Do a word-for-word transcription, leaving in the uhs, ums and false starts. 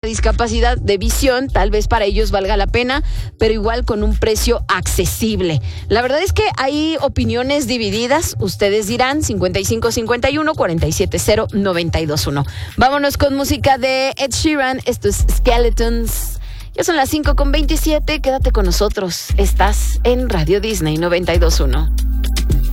discapacidad de visión, tal vez para ellos valga la pena, pero igual con un precio accesible. La verdad es que hay opiniones divididas. Ustedes dirán cincuenta y cinco cincuenta y uno cuarenta y siete cero noventa y dos uno. Vámonos con música de Ed Sheeran. Esto es Skeletons. Ya son las cinco con veintisiete. Quédate con nosotros. Estás en Radio Disney noventa y dos uno.